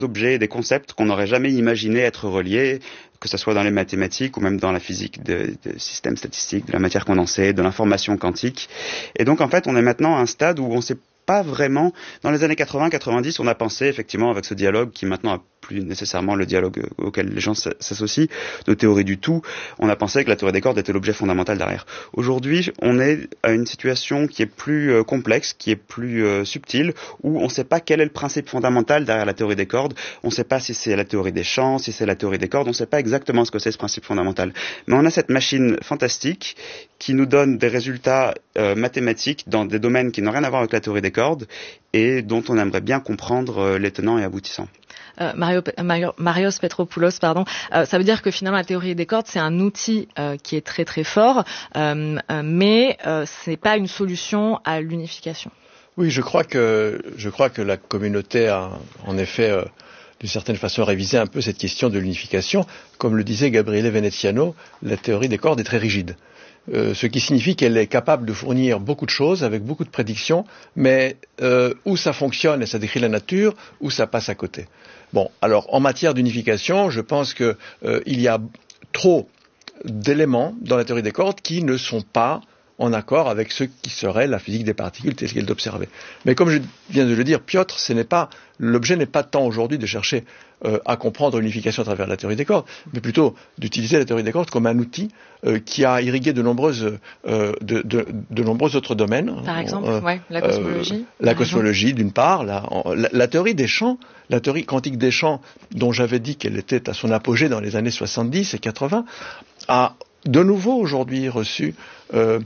objets et des concepts qu'on n'aurait jamais imaginé être reliés, que ce soit dans les mathématiques ou même dans la physique de systèmes statistiques, de la matière condensée, de l'information quantique. Et donc en fait, on est maintenant à un stade où on sait pas vraiment. Dans les années 80-90, on a pensé effectivement avec ce dialogue qui maintenant a plus nécessairement le dialogue auquel les gens s'associent, de théorie du tout, on a pensé que la théorie des cordes était l'objet fondamental derrière. Aujourd'hui, on est à une situation qui est plus complexe, qui est plus subtile, où on ne sait pas quel est le principe fondamental derrière la théorie des cordes, on ne sait pas si c'est la théorie des champs, si c'est la théorie des cordes, on ne sait pas exactement ce que c'est ce principe fondamental. Mais on a cette machine fantastique qui nous donne des résultats mathématiques dans des domaines qui n'ont rien à voir avec la théorie des cordes et dont on aimerait bien comprendre les tenants et aboutissants. Marios Petropoulos, ça veut dire que finalement la théorie des cordes c'est un outil qui est très très fort, mais c'est pas une solution à l'unification. Oui, je crois que la communauté a en effet d'une certaine façon révisé un peu cette question de l'unification. Comme le disait Gabriele Veneziano, la théorie des cordes est très rigide. Ce qui signifie qu'elle est capable de fournir beaucoup de choses avec beaucoup de prédictions, mais où ça fonctionne et ça décrit la nature, où ça passe à côté. Bon, alors en matière d'unification, je pense que il y a trop d'éléments dans la théorie des cordes qui ne sont pas en accord avec ce qui serait la physique des particules telle qu'elle est observée. Mais comme je viens de le dire, Piotr, l'objet n'est pas tant aujourd'hui de chercher à comprendre l'unification à travers la théorie des cordes, mais plutôt d'utiliser la théorie des cordes comme un outil qui a irrigué de nombreux autres domaines. Par exemple, la cosmologie. La cosmologie, d'une part, la théorie des champs, la théorie quantique des champs, dont j'avais dit qu'elle était à son apogée dans les années 70 et 80, a de nouveau aujourd'hui reçu de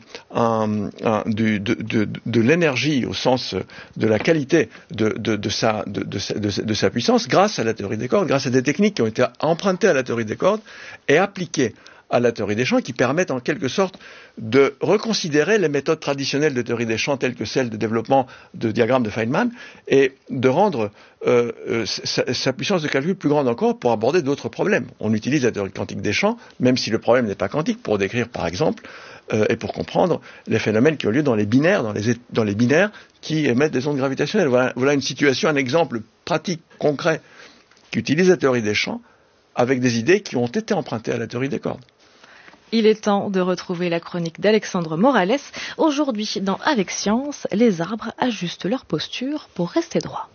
l'énergie au sens de la qualité de sa puissance grâce à la théorie des cordes, grâce à des techniques qui ont été empruntées à la théorie des cordes et appliquées à la théorie des champs, qui permettent en quelque sorte de reconsidérer les méthodes traditionnelles de théorie des champs telles que celles de développement de diagrammes de Feynman et de rendre sa puissance de calcul plus grande encore pour aborder d'autres problèmes. On utilise la théorie quantique des champs, même si le problème n'est pas quantique, pour décrire par exemple et pour comprendre les phénomènes qui ont lieu dans les binaires, dans les binaires qui émettent des ondes gravitationnelles. Voilà une situation, un exemple pratique, concret, qui utilise la théorie des champs avec des idées qui ont été empruntées à la théorie des cordes. Il est temps de retrouver la chronique d'Alexandre Morales. Aujourd'hui, dans Avec Science, les arbres ajustent leur posture pour rester droits.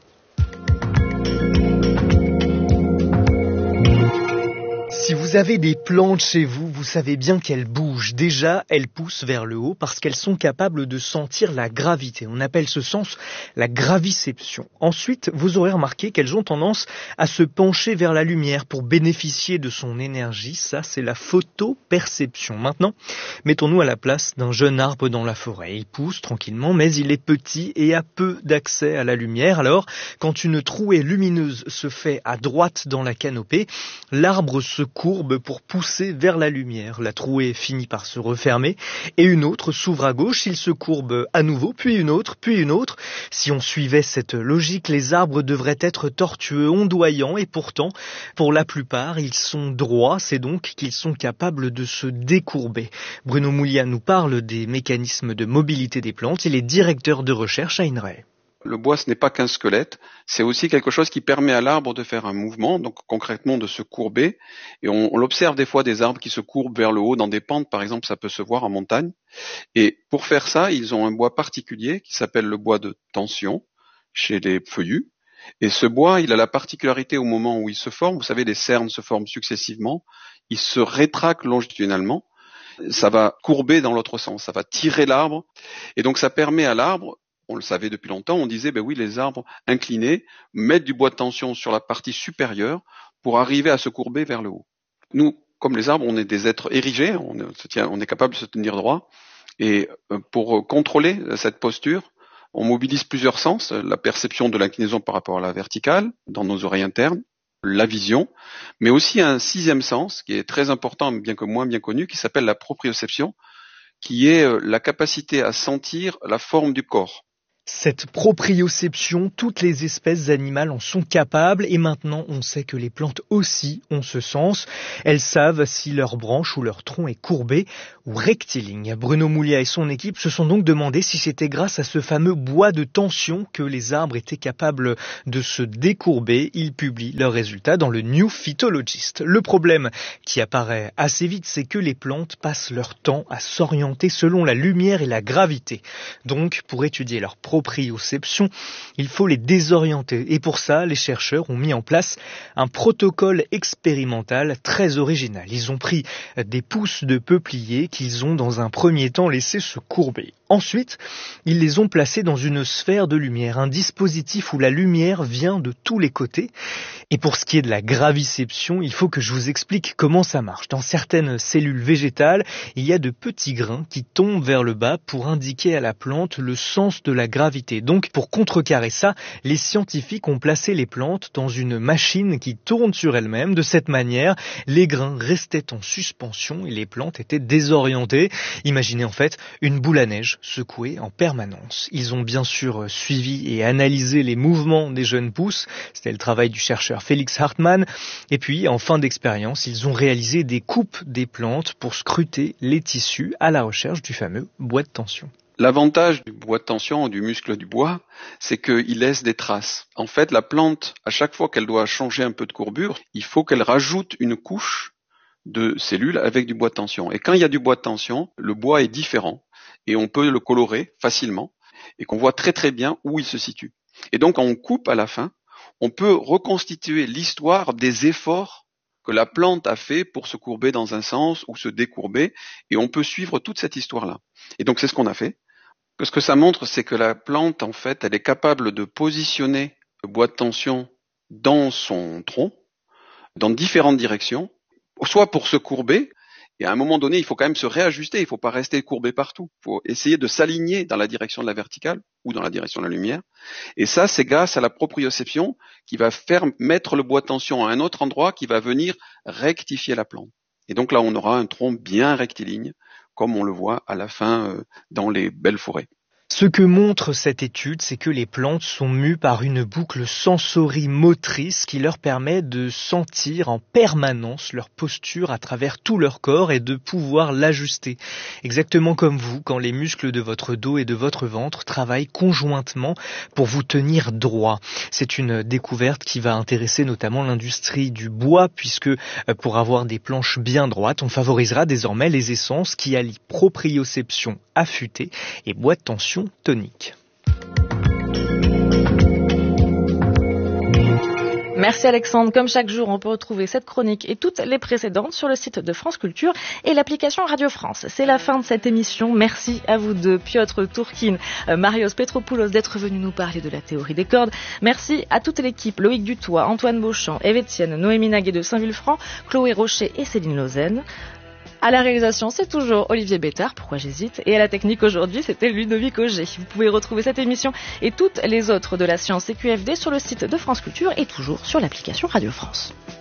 Si vous avez des plantes chez vous, vous savez bien qu'elles bougent. Déjà, elles poussent vers le haut parce qu'elles sont capables de sentir la gravité. On appelle ce sens la graviception. Ensuite, vous aurez remarqué qu'elles ont tendance à se pencher vers la lumière pour bénéficier de son énergie. Ça, c'est la photoperception. Maintenant, mettons-nous à la place d'un jeune arbre dans la forêt. Il pousse tranquillement, mais il est petit et a peu d'accès à la lumière. Alors, quand une trouée lumineuse se fait à droite dans la canopée, l'arbre se courbe pour pousser vers la lumière. La trouée finit par se refermer et une autre s'ouvre à gauche. Il se courbe à nouveau, puis une autre, puis une autre. Si on suivait cette logique, les arbres devraient être tortueux, ondoyants et pourtant, pour la plupart, ils sont droits. C'est donc qu'ils sont capables de se décourber. Bruno Moulian nous parle des mécanismes de mobilité des plantes. Il est directeur de recherche à INRAE. Le bois, ce n'est pas qu'un squelette, c'est aussi quelque chose qui permet à l'arbre de faire un mouvement, donc concrètement de se courber. Et on l'observe des fois des arbres qui se courbent vers le haut dans des pentes, par exemple, ça peut se voir en montagne. Et pour faire ça, ils ont un bois particulier qui s'appelle le bois de tension chez les feuillus. Et ce bois, il a la particularité au moment où il se forme, vous savez, les cernes se forment successivement, il se rétracte longitudinalement, ça va courber dans l'autre sens, ça va tirer l'arbre. Et donc ça permet à l'arbre, on le savait depuis longtemps, on disait, ben oui, les arbres inclinés mettent du bois de tension sur la partie supérieure pour arriver à se courber vers le haut. Nous, comme les arbres, on est des êtres érigés, on est capable de se tenir droit. Et pour contrôler cette posture, on mobilise plusieurs sens, la perception de l'inclinaison par rapport à la verticale, dans nos oreilles internes, la vision, mais aussi un sixième sens, qui est très important, bien que moins bien connu, qui s'appelle la proprioception, qui est la capacité à sentir la forme du corps. Cette proprioception, toutes les espèces animales en sont capables et maintenant on sait que les plantes aussi ont ce sens. Elles savent si leur branche ou leur tronc est courbé ou rectiligne. Bruno Moulia et son équipe se sont donc demandé si c'était grâce à ce fameux bois de tension que les arbres étaient capables de se décourber. Ils publient leurs résultats dans le New Phytologist. Le problème qui apparaît assez vite, c'est que les plantes passent leur temps à s'orienter selon la lumière et la gravité. Donc, pour étudier leur proprioception, il faut les désorienter. Et pour ça, les chercheurs ont mis en place un protocole expérimental très original. Ils ont pris des pousses de peuplier qu'ils ont dans un premier temps laissé se courber. Ensuite, ils les ont placés dans une sphère de lumière, un dispositif où la lumière vient de tous les côtés. Et pour ce qui est de la graviception, il faut que je vous explique comment ça marche. Dans certaines cellules végétales, il y a de petits grains qui tombent vers le bas pour indiquer à la plante le sens de la gravité. Donc, pour contrecarrer ça, les scientifiques ont placé les plantes dans une machine qui tourne sur elle-même. De cette manière, les grains restaient en suspension et les plantes étaient désorientées. Imaginez en fait une boule à neige secouée en permanence. Ils ont bien sûr suivi et analysé les mouvements des jeunes pousses. C'était le travail du chercheur Félix Hartmann. Et puis, en fin d'expérience, ils ont réalisé des coupes des plantes pour scruter les tissus à la recherche du fameux bois de tension. L'avantage du bois de tension ou du muscle du bois, c'est qu'il laisse des traces. En fait, la plante, à chaque fois qu'elle doit changer un peu de courbure, il faut qu'elle rajoute une couche de cellules avec du bois de tension. Et quand il y a du bois de tension, le bois est différent et on peut le colorer facilement et qu'on voit très très bien où il se situe. Et donc, quand on coupe à la fin, on peut reconstituer l'histoire des efforts que la plante a fait pour se courber dans un sens ou se décourber, et on peut suivre toute cette histoire-là. Et donc, c'est ce qu'on a fait. Ce que ça montre, c'est que la plante, en fait, elle est capable de positionner le bois de tension dans son tronc, dans différentes directions, soit pour se courber, et à un moment donné, il faut quand même se réajuster, il ne faut pas rester courbé partout. Il faut essayer de s'aligner dans la direction de la verticale ou dans la direction de la lumière. Et ça, c'est grâce à la proprioception qui va faire mettre le bois de tension à un autre endroit qui va venir rectifier la plante. Et donc là, on aura un tronc bien rectiligne, comme on le voit à la fin dans les belles forêts. Ce que montre cette étude, c'est que les plantes sont mues par une boucle sensorimotrice qui leur permet de sentir en permanence leur posture à travers tout leur corps et de pouvoir l'ajuster. Exactement comme vous, quand les muscles de votre dos et de votre ventre travaillent conjointement pour vous tenir droit. C'est une découverte qui va intéresser notamment l'industrie du bois, puisque pour avoir des planches bien droites, on favorisera désormais les essences qui allient proprioception affûtée et bois de tension tonique. Merci Alexandre. Comme chaque jour, on peut retrouver cette chronique et toutes les précédentes sur le site de France Culture et l'application Radio France. C'est la fin de cette émission. Merci à vous deux, Piotr Tourkine, Marios Petropoulos, d'être venus nous parler de la théorie des cordes. Merci à toute l'équipe, Loïc Dutoit, Antoine Beauchamp, Eve Etienne, Noémie Naguet de Saint-Vulfranc, Chloé Rocher et Céline Lausanne. À la réalisation, c'est toujours Olivier Bétard, pourquoi j'hésite, et à la technique aujourd'hui, c'était Ludovic Auger. Vous pouvez retrouver cette émission et toutes les autres de la science CQFD sur le site de France Culture et toujours sur l'application Radio France.